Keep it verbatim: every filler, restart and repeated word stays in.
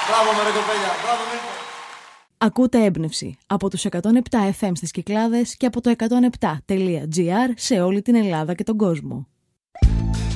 Μπράβο με ρε κοπέλια, μπράβο Μίχο. Ακούτε Έμπνευση από τους εκατόν επτά εφ εμ στις Κυκλάδες και από το εκατόν επτά τελεία τζι άρ σε όλη την Ελλάδα και τον κόσμο.